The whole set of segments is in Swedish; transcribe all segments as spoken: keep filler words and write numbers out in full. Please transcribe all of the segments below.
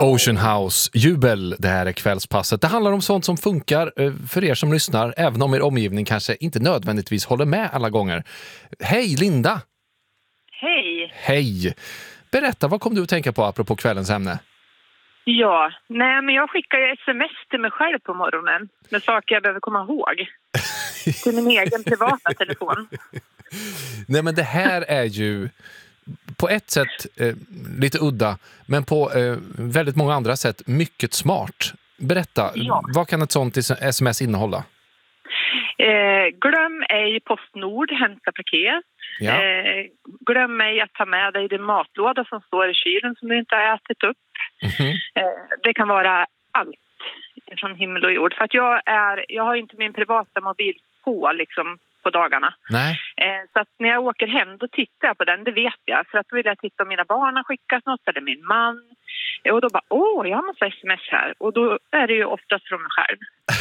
Ocean House, jubel, det här är kvällspasset. Det handlar om sånt som funkar för er som lyssnar, även om er omgivning kanske inte nödvändigtvis håller med alla gånger. Hej Linda! Hej! Hej! Berätta, vad kom du att tänka på apropå kvällens ämne? Ja, nej men jag skickar ju sms till mig själv på morgonen med saker jag behöver komma ihåg. Till min egen privata telefon. Nej men det här är ju på ett sätt eh, lite udda, men på eh, väldigt många andra sätt mycket smart. Berätta, ja. Vad kan ett sånt sms innehålla? Eh, glöm ej Postnord, hämta paket. Ja. Eh, glöm ej att ta med dig din matlåda som står i kylen som du inte har ätit upp. Mm-hmm. Eh, det kan vara allt från himmel och jord. För att jag, är, jag har inte min privata mobil på liksom på dagarna. Nej. Eh, så att när jag åker hem då tittar jag på den, det vet jag. För att då vill jag titta om mina barn har skickat något eller min man. Och då bara, åh, jag har massa sms här. Och då är det ju oftast från mig själv.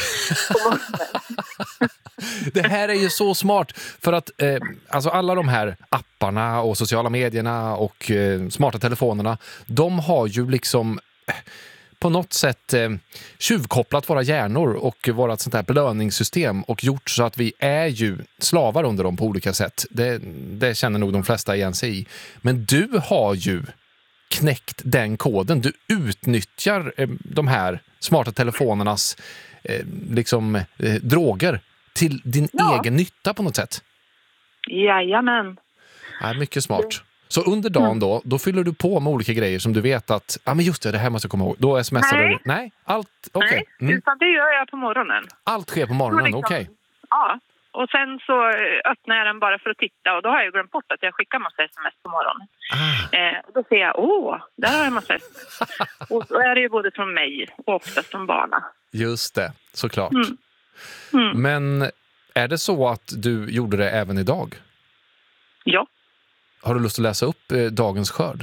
Det här är ju så smart för att eh, alltså alla de här apparna och sociala medierna och eh, smarta telefonerna, de har ju liksom eh, på något sätt eh, tjuvkopplat våra hjärnor och vårat sånt här belöningssystem och gjort så att vi är ju slavar under dem på olika sätt. Det, det känner nog de flesta igen sig i. Men du har ju knäckt den koden. Du utnyttjar eh, de här smarta telefonernas eh, liksom eh, droger till din ja. egen nytta på något sätt. Jajamän. Ja, mycket smart. Så under dagen då, då fyller du på med olika grejer som du vet att, ja ah, men just det, det här måste jag komma ihåg. Då smsar Nej. du. Nej, allt, okej. Okay. Nej, mm. utan det gör jag på morgonen. Allt sker på morgonen, liksom, okej. Okay. Ja, och sen så öppnar jag den bara för att titta och då har jag glömt bort att jag skickar massa sms på morgonen. Ah. Eh, och då ser jag, åh, där har jag massa sms. Och då är det ju både från mig och oftast från barnen. Just det, såklart. Mm. Mm. Men är det så att du gjorde det även idag? Ja. Har du lust att läsa upp eh, dagens skörd?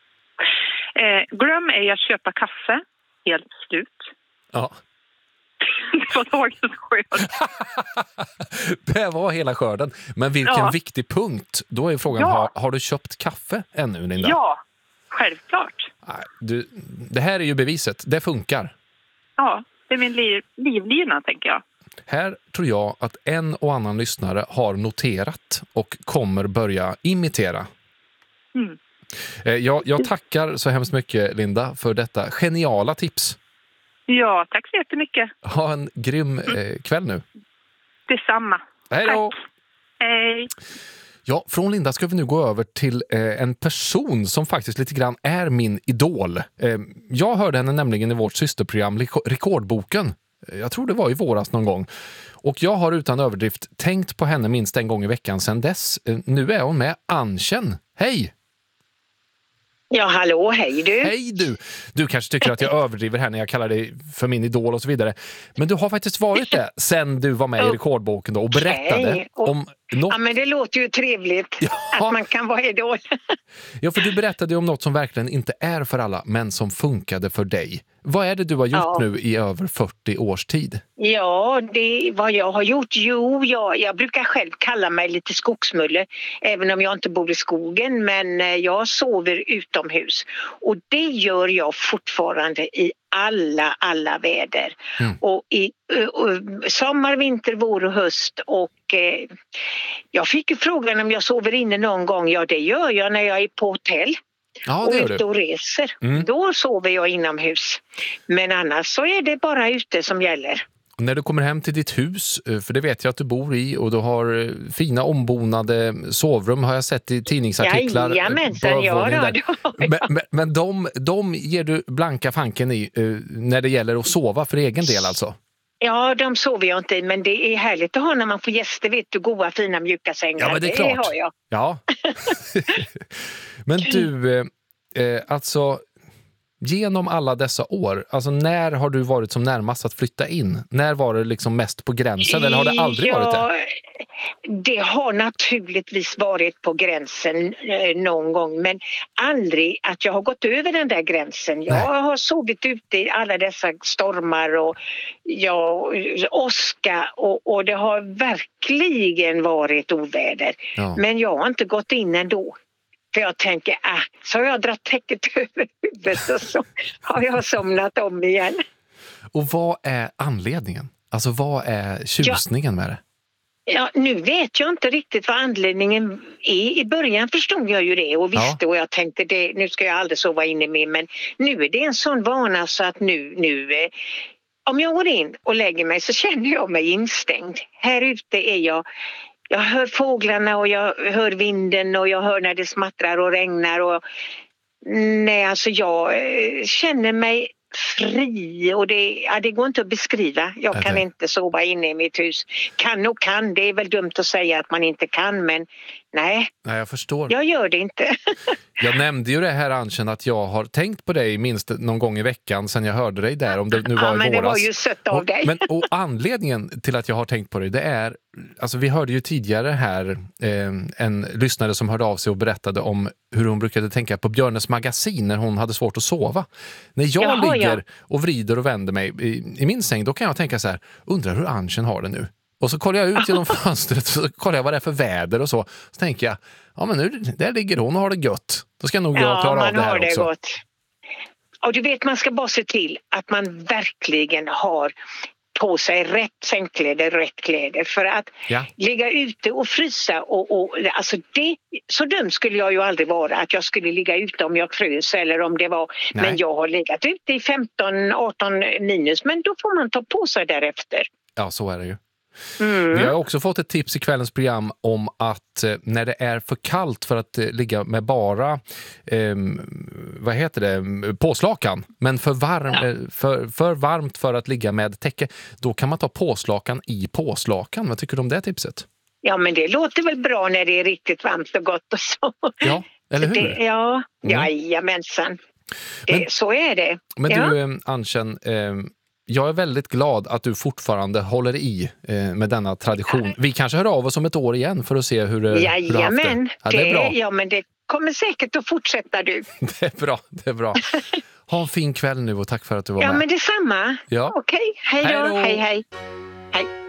Eh, glöm ej att köpa kaffe. Helt slut. Ja. Det var dagens skörd. Det var hela skörden. Men vilken ja. viktig viktig punkt. Då är frågan, ja. har, har du köpt kaffe ännu, Linda? Ja, självklart. Nej, du, det här är ju beviset. Det funkar. Ja, det är min liv, livlina, tänker jag. Här tror jag att en och annan lyssnare har noterat och kommer börja imitera. Mm. Jag, jag tackar så hemskt mycket, Linda, för detta geniala tips. Ja, tack så jättemycket. Ha en grym eh, kväll nu. Detsamma. Hej då! Tack. Hej! Ja, från Linda ska vi nu gå över till eh, en person som faktiskt lite grann är min idol. Eh, jag hörde henne nämligen i vårt systerprogram Rekordboken. Jag tror det var i våras någon gång. Och jag har utan överdrift tänkt på henne minst en gång i veckan sedan dess. Nu är hon med. Anchen. Hej! Ja, hallå, hej du. Hej du! Du kanske tycker att jag överdriver här när jag kallar dig för min idol och så vidare. Men du har faktiskt varit det sen du var med i Rekordboken då och berättade okay. om något. Ja, men det låter ju trevligt ja. att man kan vara idol. Ja, för du berättade om något som verkligen inte är för alla, men som funkade för dig. Vad är det du har gjort ja. nu i över fyrtio års tid? Ja, det vad jag har gjort. Jo, jag, jag brukar själv kalla mig lite skogsmulle, även om jag inte bor i skogen, men jag sover utomhus. Och det gör jag fortfarande i alla, alla väder. Mm. Och i uh, sommar, vinter, vår och höst. Och uh, jag fick ju frågan om jag sover inne någon gång. Ja, det gör jag när jag är på hotell. Ja, och ute och reser. Mm. Då sover jag inomhus. Men annars så är det bara ute som gäller. Och när du kommer hem till ditt hus, för det vet jag att du bor i och du har fina ombonade sovrum har jag sett i tidningsartiklar. Jajamensan, ja då. Men, men, men de, de ger du blanka fanken i när det gäller att sova för egen del alltså? Ja, de sover jag inte i, men det är härligt att ha när man får gäster, vet du, goda, fina, mjuka sängar. Ja, men det är det klart. har jag. Ja. Men du, eh, alltså genom alla dessa år, alltså när har du varit som närmast att flytta in? När var det liksom mest på gränsen eller har det aldrig ja, varit det? Det har naturligtvis varit på gränsen eh, någon gång, men aldrig att jag har gått över den där gränsen. Jag Nej. har sovit ute i alla dessa stormar och ja, åska och, och det har verkligen varit oväder. Ja. Men jag har inte gått in ändå. För jag tänker, äh, så har jag dragit täcket över huvudet och så har jag somnat om igen. Och vad är anledningen? Alltså vad är tjusningen ja. med det? Ja, nu vet jag inte riktigt vad anledningen är. I början förstod jag ju det och visste ja. och jag tänkte det, nu ska jag aldrig sova inne med. Men nu är det en sån vana så att nu, nu eh, om jag går in och lägger mig så känner jag mig instängd. Här ute är jag, jag hör fåglarna och jag hör vinden och jag hör när det smattrar och regnar. Och, nej, alltså jag eh, känner mig fri och det, ja, det går inte att beskriva. Jag kan inte sova inne i mitt hus. Kan och kan, det är väl dumt att säga att man inte kan, men nej. Nej, jag förstår. Jag gör det inte. Jag nämnde ju det här, Anchen, att jag har tänkt på dig minst någon gång i veckan sen jag hörde dig där, om det nu var ja, i men våras. Det var ju sött av dig. Och, men, och anledningen till att jag har tänkt på dig, det är, alltså vi hörde ju tidigare här eh, en lyssnare som hörde av sig och berättade om hur hon brukade tänka på Björnes magasin när hon hade svårt att sova. När jag Jaha, ligger ja. och vrider och vänder mig i, i min säng, då kan jag tänka så här, undrar hur Anchen har det nu? Och så kollar jag ut genom fönstret och så kollar jag vad det är för väder och så. Så tänker jag, ja men nu, där ligger hon och har det gött. Då ska jag nog ja, klara av det här har det också. Gott. Och du vet, man ska bara se till att man verkligen har på sig rätt sängkläder, rätt kläder. För att ja. ligga ute och frysa och, och alltså det, så dum skulle jag ju aldrig vara att jag skulle ligga ute om jag frös eller om det var, Nej. men jag har legat ute i femton arton minus, men då får man ta på sig därefter. Ja, så är det ju. Mm. Vi har också fått ett tips i kvällens program om att eh, när det är för kallt för att eh, ligga med bara eh, vad heter det, påslakan, men för, varm, ja. eh, för, för varmt för att ligga med täcke, då kan man ta påslakan i påslakan. Vad tycker du om det tipset? Ja, men det låter väl bra när det är riktigt varmt och gott och så. Ja, eller hur? Det, ja, mm. jajamensan. Det, men, så är det. Men ja. du, eh, Anchen, eh, jag är väldigt glad att du fortfarande håller i eh, med denna tradition. Vi kanske hör av oss om ett år igen för att se hur, hur du har haft det. Ja, det är bra. Ja, men det kommer säkert att fortsätta du. Det är bra, det är bra. Ha en fin kväll nu och tack för att du var ja, med. Ja, men detsamma. Ja. Okej, hej då, hej hej.